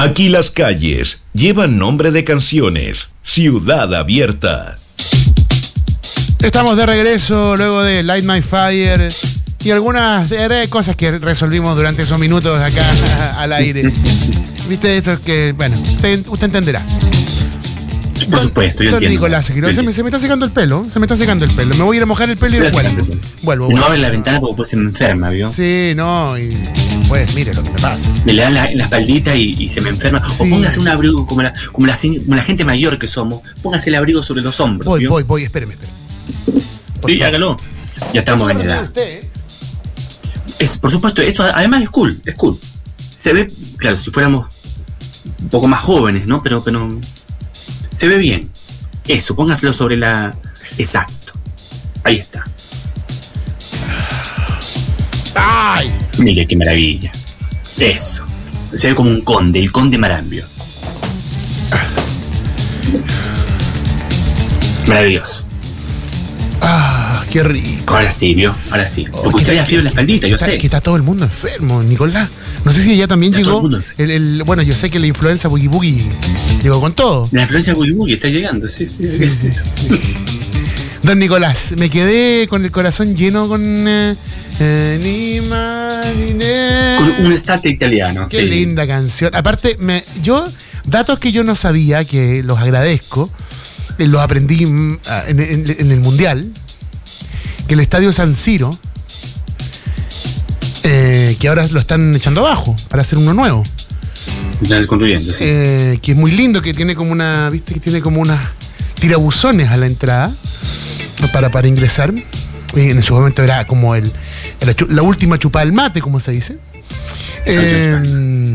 Aquí las calles llevan nombre de canciones. Ciudad Abierta. Estamos de regreso luego de Light My Fire y algunas cosas que resolvimos durante esos minutos acá al aire. ¿Viste? Eso es que, bueno, usted entenderá. Por supuesto, yo entiendo. Nicolás, se me está secando el pelo. Me voy a ir a mojar el pelo y después vuelvo. No abre la ventana porque después se me enferma, ¿vio? Sí, no, y pues mire lo que me pasa. Me le dan la espaldita y se me enferma. Sí. O póngase un abrigo como la gente mayor que somos. Póngase el abrigo sobre los hombros. Voy, espéreme. Sí, hágalo. Ya estamos en edad. Por supuesto, esto además es cool. Se ve, claro, si fuéramos un poco más jóvenes, ¿no? Pero se ve bien. Eso, póngaselo sobre la... Exacto. Ahí está. ¡Ay! Mire qué maravilla. Eso. Se ve como un conde, el conde Marambio. Maravilloso. ¡Ah, qué rico! Ahora sí, ¿vio? Ahora sí. Porque usted había frío en la espaldita, yo sé. Que está todo el mundo enfermo, Nicolás. No sé si allá también llegó bueno, yo sé que la influenza Boogie Boogie llegó con todo. La influenza Boogie Boogie está llegando, sí. Don Nicolás, me quedé con el corazón lleno con con un estate italiano. Qué linda canción. Aparte, datos que yo no sabía, que los agradezco, los aprendí en el Mundial, que el estadio San Siro, que ahora lo están echando abajo para hacer uno nuevo. Están construyendo, sí. Que es muy lindo, que tiene como unas tirabuzones a la entrada para ingresar. En su momento era como la última chupada del mate, como se dice.